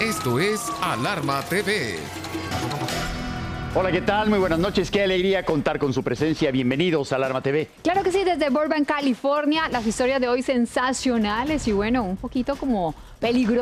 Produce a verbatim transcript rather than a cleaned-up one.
Esto es Alarma T V. Hola, ¿qué tal? Muy buenas noches. Qué alegría contar con su presencia. Bienvenidos a Alarma T V. Claro que sí, desde Burbank, California. Las historias de hoy sensacionales y bueno, un poquito como peligrosas.